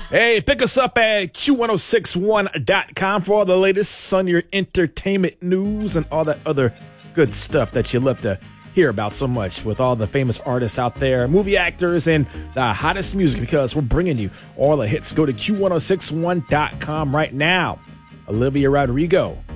Hey, pick us up at Q1061.com for all the latest on your entertainment news and all that other good stuff that you love to hear about so much, with all the famous artists out there, movie actors, and the hottest music, because we're bringing you all the hits. Go to Q1061.com right now. Olivia Rodrigo,